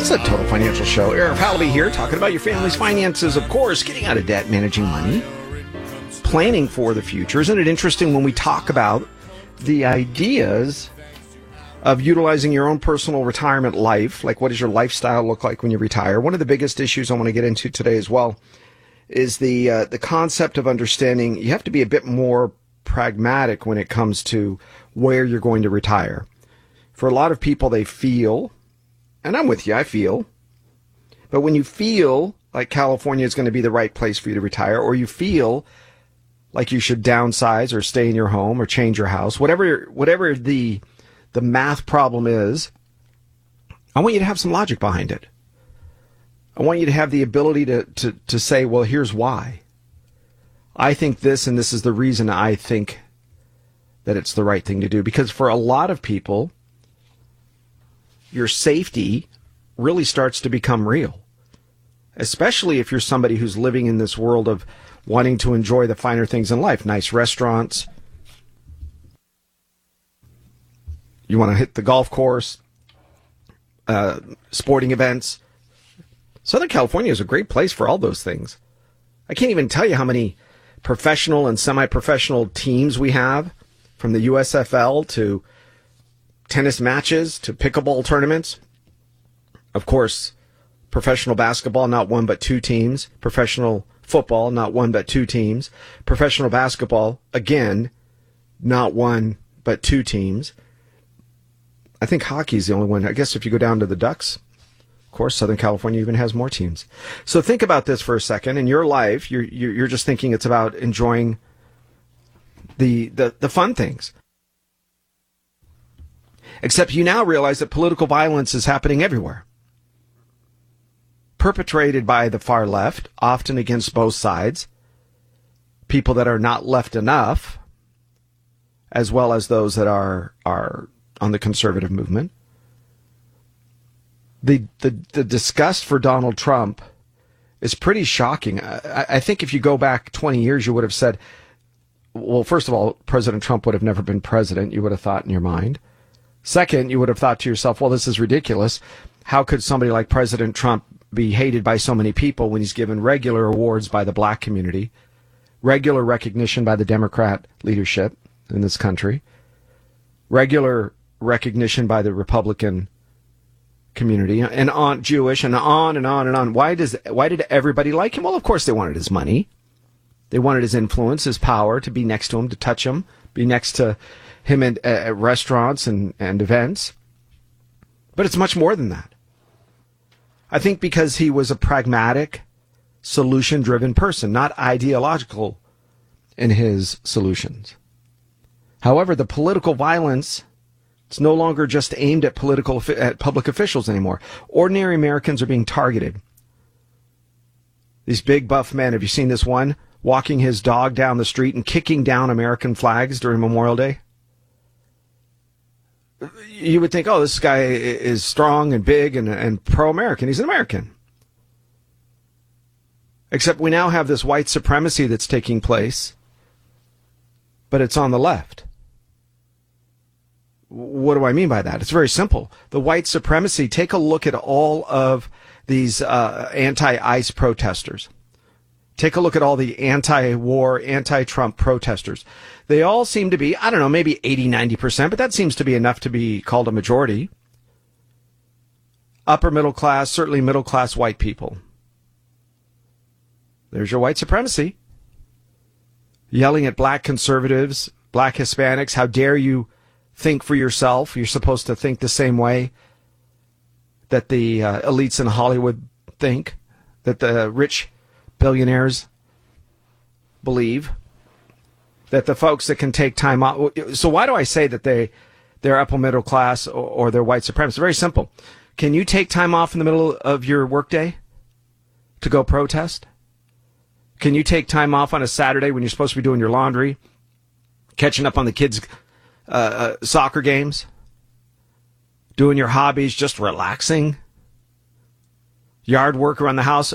It's a Total Financial Show. Eric Halaby here, talking about your family's finances, of course, getting out of debt, managing money, planning for the future. Isn't it interesting when we talk about the ideas of utilizing your own personal retirement life? Like, what does your lifestyle look like when you retire? One of the biggest issues I want to get into today as well is the concept of understanding you have to be a bit more pragmatic when it comes to where you're going to retire. For a lot of people, they feel, and I'm with you, I feel, but when you feel like California is going to be the right place for you to retire, or you feel like you should downsize or stay in your home or change your house, whatever the math problem is, I want you to have some logic behind it. I want you to have the ability to say, well, here's why. I think this, and this is the reason I think that it's the right thing to do. Because for a lot of people, your safety really starts to become real, especially if you're somebody who's living in this world of wanting to enjoy the finer things in life, nice restaurants. You want to hit the golf course, sporting events. Southern California is a great place for all those things. I can't even tell you how many professional and semi-professional teams we have, from the USFL to tennis matches to pickleball tournaments. Of course, professional basketball, not one but two teams. Professional football, not one but two teams. Professional basketball, again, not one but two teams. I think hockey is the only one. I guess if you go down to the Ducks, of course, Southern California even has more teams. So think about this for a second. In your life, you're just thinking it's about enjoying the fun things. Except you now realize that political violence is happening everywhere. Perpetrated by the far left, often against both sides. People that are not left enough, as well as those that are on the conservative movement. The disgust for Donald Trump is pretty shocking. I think if you go back 20 years, you would have said, well, first of all, President Trump would have never been president, you would have thought in your mind. Second, you would have thought to yourself, well, this is ridiculous. How could somebody like President Trump be hated by so many people when he's given regular awards by the black community, regular recognition by the Democrat leadership in this country, regular recognition by the Republican community, and on Jewish, and on and on and on. Why did everybody like him? Well, of course they wanted his money. They wanted his influence, his power, to be next to him, to touch him, be next to him at restaurants and events. But it's much more than that. I think because he was a pragmatic, solution-driven person, not ideological in his solutions. However, the political violence, it's no longer just aimed at public officials anymore. Ordinary Americans are being targeted. These big buff men, have you seen this one walking his dog down the street and kicking down American flags during Memorial Day? You would think, oh, this guy is strong and big and pro-American. He's an American. Except we now have this white supremacy that's taking place, but it's on the left. What do I mean by that? It's very simple. The white supremacy, take a look at all of these anti-ICE protesters. Take a look at all the anti-war, anti-Trump protesters. They all seem to be, I don't know, maybe 80, 90%, but that seems to be enough to be called a majority. Upper middle class, certainly middle class white people. There's your white supremacy. Yelling at black conservatives, black Hispanics, how dare you think for yourself? You're supposed to think the same way that the elites in Hollywood think, that the rich billionaires believe, that the folks that can take time off. So why do I say that they're upper middle class or they're white supremacists? Very simple. Can you take time off in the middle of your workday to go protest? Can you take time off on a Saturday when you're supposed to be doing your laundry, catching up on the kids' soccer games, doing your hobbies, just relaxing, yard work around the house?